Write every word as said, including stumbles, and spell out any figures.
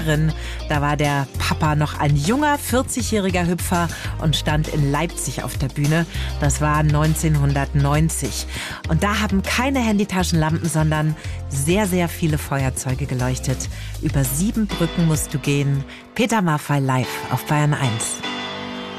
Da war der Papa noch ein junger, vierzigjähriger Hüpfer und stand in Leipzig auf der Bühne. Das war neunzehnhundertneunzig. Und da haben keine Handytaschenlampen, sondern sehr, sehr viele Feuerzeuge geleuchtet. Über sieben Brücken musst du gehen. Peter Maffay live auf Bayern eins.